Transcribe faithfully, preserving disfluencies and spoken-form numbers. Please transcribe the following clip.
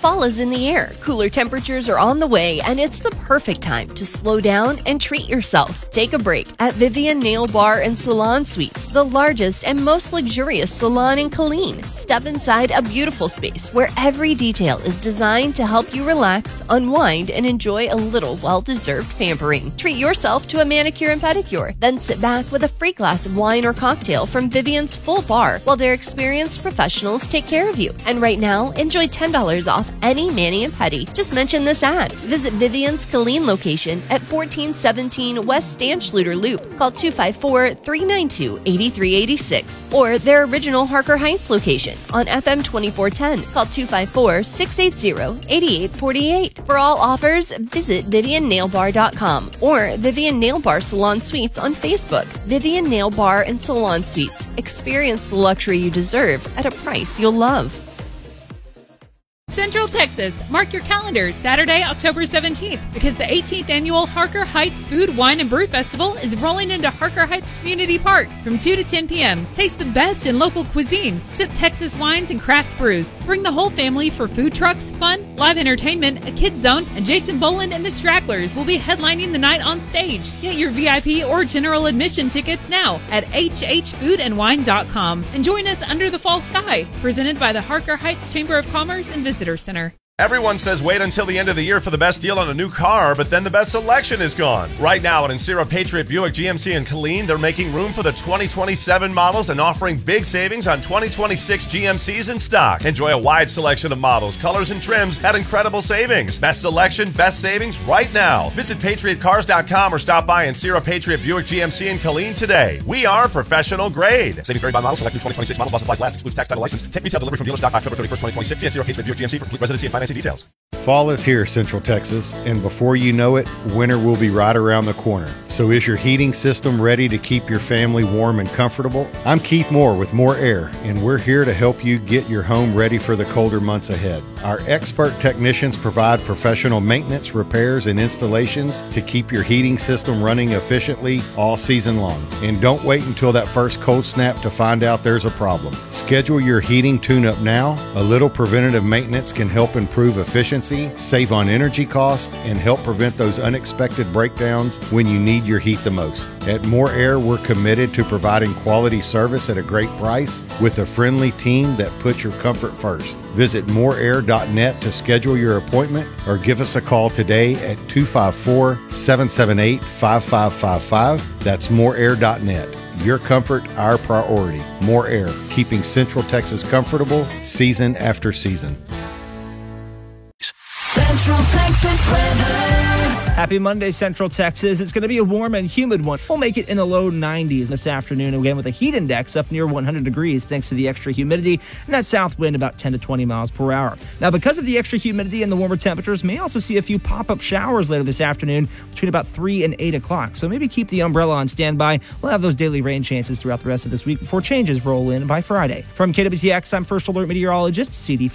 Fall is in the air, cooler temperatures are on the way, and it's the perfect time to slow down and treat yourself. Take a break at Vivian Nail Bar and Salon Suites, the largest and most luxurious salon in Killeen. Step inside a beautiful space where every detail is designed to help you relax, unwind, and enjoy a little well-deserved pampering. Treat yourself to a manicure and pedicure, then sit back with a free glass of wine or cocktail from Vivian's full bar while their experienced professionals take care of you. And right now, enjoy ten dollars off any mani and pedi. Just mention this ad. Visit Vivian's Killeen location at fourteen seventeen West Stanschluter Loop. Call two five four, three nine two, eight three eight six or their original Harker Heights location on F M twenty-four ten. Call two five four, six eight zero, eight eight four eight. For all offers, visit Vivian Nail Bar dot com or Vivian Nail Bar Salon Suites on Facebook. Vivian Nail Bar and Salon Suites. Experience the luxury you deserve at a price you'll love. Central Texas, mark your calendars Saturday, October seventeenth, because the eighteenth annual Harker Heights Food, Wine, and Brew Festival is rolling into Harker Heights Community Park from two to ten p.m. Taste the best in local cuisine, sip Texas wines and craft brews. Bring the whole family for food trucks, fun, live entertainment, a kids zone, and Jason Boland and the Stragglers will be headlining the night on stage. Get your V I P or general admission tickets now at h h food and wine dot com and join us under the fall sky, presented by the Harker Heights Chamber of Commerce and Visitor Center. Everyone says wait until the end of the year for the best deal on a new car, but then the best selection is gone. Right now at Encira Patriot Buick G M C in Killeen, they're making room for the twenty twenty-seven models and offering big savings on twenty twenty-six G M Cs in stock. Enjoy a wide selection of models, colors, and trims at incredible savings. Best selection, best savings right now. Visit patriot cars dot com or stop by Encira Patriot Buick G M C in Killeen today. We are professional grade. Savings vary by model. Select new twenty twenty-six models. Plus applies last. Excludes tax, title, license. Take retail delivery from dealer stock October thirty-first, twenty twenty-six. See Encira Patriot Buick G M C for complete residency and financing details. Fall is here, Central Texas, and before you know it, winter will be right around the corner. So is your heating system ready to keep your family warm and comfortable? I'm Keith Moore with More Air, and we're here to help you get your home ready for the colder months ahead. Our expert technicians provide professional maintenance, repairs, and installations to keep your heating system running efficiently all season long. And don't wait until that first cold snap to find out there's a problem. Schedule your heating tune-up now. A little preventative maintenance can help improve efficiency, save on energy costs, and help prevent those unexpected breakdowns when you need your heat the most. At More Air, we're committed to providing quality service at a great price with a friendly team that puts your comfort first. Visit more air dot net to schedule your appointment or give us a call today at two five four, seven seven eight, five five five five. That's more air dot net. Your comfort, our priority. More Air, keeping Central Texas comfortable season after season. Central Texas weather. Happy Monday, Central Texas. It's going to be a warm and humid one. We'll make it in the low nineties this afternoon, again with a heat index up near one hundred degrees thanks to the extra humidity and that south wind about ten to twenty miles per hour. Now, because of the extra humidity and the warmer temperatures, may also see a few pop-up showers later this afternoon between about three and eight o'clock. So maybe keep the umbrella on standby. We'll have those daily rain chances throughout the rest of this week before changes roll in by Friday. From K W C X, I'm First Alert Meteorologist C D